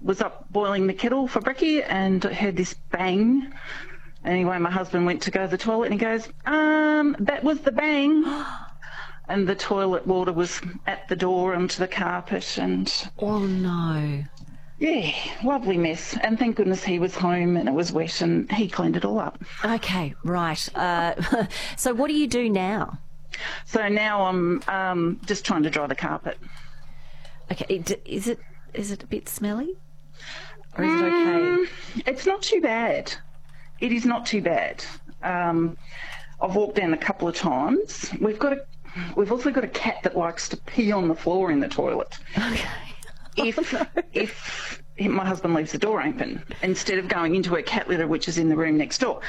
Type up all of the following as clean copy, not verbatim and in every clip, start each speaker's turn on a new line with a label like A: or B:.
A: was up boiling the kettle for brekkie and heard this bang. Anyway, my husband went to go to the toilet and he goes, that was the bang. And the toilet water was at the door onto the carpet and...
B: Oh, no.
A: Yeah, lovely mess. And thank goodness he was home and it was wet and he cleaned it all up.
B: Okay, right. So what do you do now?
A: So now I'm just trying to dry the carpet.
B: Okay, is it a bit smelly? Or is it okay?
A: It's not too bad. It is not too bad. I've walked down a couple of times. We've also got a cat that likes to pee on the floor in the toilet.
B: Okay.
A: If my husband leaves the door open instead of going into her cat litter, which is in the room next door.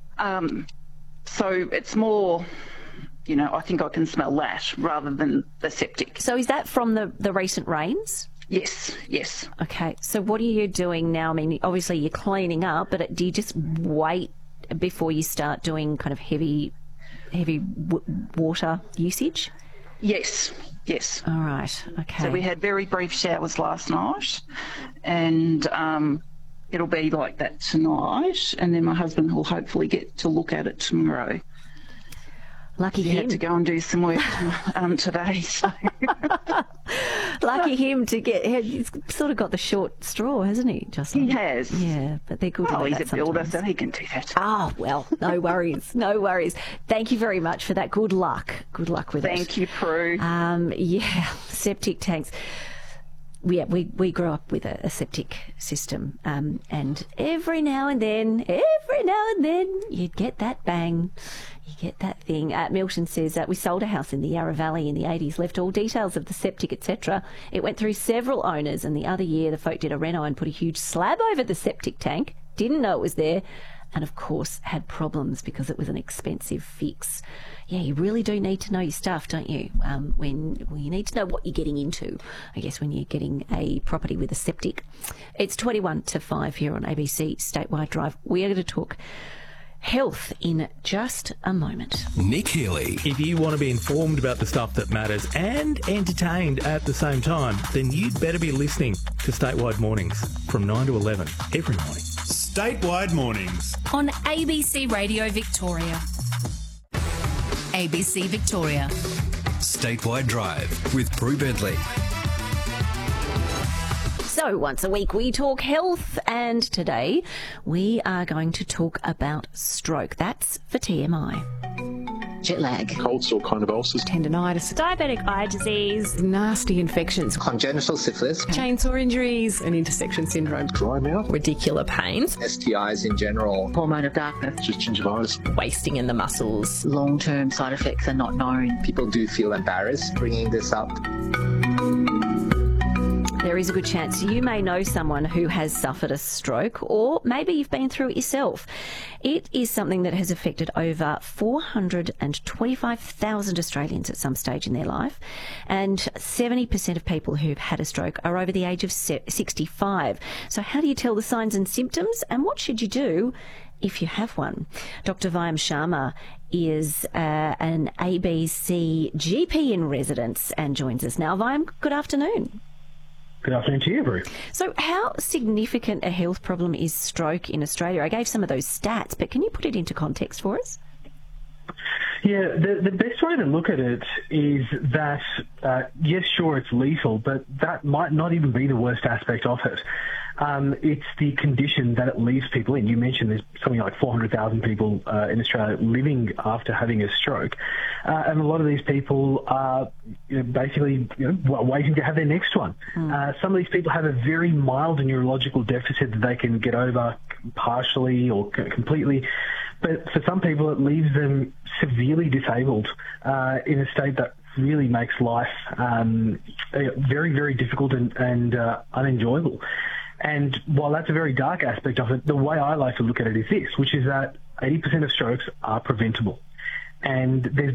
A: So it's more, I think I can smell that rather than the septic.
B: So is that from the recent rains?
A: Yes.
B: Okay, so what are you doing now? I mean, obviously you're cleaning up, but do you just wait before you start doing kind of heavy water usage?
A: Yes.
B: All right, okay.
A: So we had very brief showers last night and it'll be like that tonight, and then my husband will hopefully get to look at it tomorrow.
B: Lucky him.
A: He had to go and do some work today. So.
B: Lucky him to get... He's sort of got the short straw, hasn't he, Jocelyn?
A: He has.
B: Yeah, but they're good.
A: Well,
B: like
A: he's
B: that
A: a builder,
B: sometimes.
A: so he can do that.
B: Oh, well, no worries. No worries. Thank you very much for that. Good luck. Good luck with it.
A: Thank you, Prue.
B: Yeah, septic tanks. Yeah, we grew up with a septic system, and every now and then, you'd get that bang. You get that thing. Milton says we sold a house in the Yarra Valley in the 80s, left all details of the septic, etc. It went through several owners, and the other year the folk did a reno and put a huge slab over the septic tank, didn't know it was there, and of course had problems because it was an expensive fix. Yeah, you really do need to know your stuff, don't you? When you need to know what you're getting into, I guess, when you're getting a property with a septic. It's 21 to 5 here on ABC Statewide Drive. We are going to talk health in just a moment.
C: Nick Healy.
D: If you want to be informed about the stuff that matters and entertained at the same time, then you'd better be listening to Statewide Mornings from 9 to 11 every morning.
C: Statewide Mornings
E: on ABC Radio Victoria. ABC Victoria.
C: Statewide Drive with Prue Bentley.
B: So once a week we talk health, and today we are going to talk about stroke. That's for TMI.
F: Jet lag,
G: cold sore kind of ulcers,
H: tendinitis,
I: diabetic eye disease,
H: nasty infections,
F: congenital syphilis,
H: chainsaw injuries, and intersection syndrome,
G: dry mouth,
H: radicular pains,
F: STIs in general, hormone of darkness,
G: just gingivitis,
H: wasting in the muscles.
F: Long-term side effects are not known. People do feel embarrassed bringing this up.
B: There is a good chance you may know someone who has suffered a stroke, or maybe you've been through it yourself. It is something that has affected over 425,000 Australians at some stage in their life, and 70% of people who've had a stroke are over the age of 65. So how do you tell the signs and symptoms, and what should you do if you have one? Dr. Vyam Sharma is an ABC GP in residence and joins us now. Vyam, good afternoon.
J: Good afternoon to you, Bruce.
B: So how significant a health problem is stroke in Australia? I gave some of those stats, but can you put it into context for us?
J: Yeah, the best way to look at it is that, yes, sure, it's lethal, but that might not even be the worst aspect of it. It's the condition that it leaves people in. You mentioned there's something like 400,000 people in Australia living after having a stroke. And a lot of these people are basically waiting to have their next one. Some of these people have a very mild neurological deficit that they can get over partially or completely. But for some people, it leaves them severely disabled in a state that really makes life very, very difficult and unenjoyable. And while that's a very dark aspect of it, the way I like to look at it is this, which is that 80% of strokes are preventable. And there's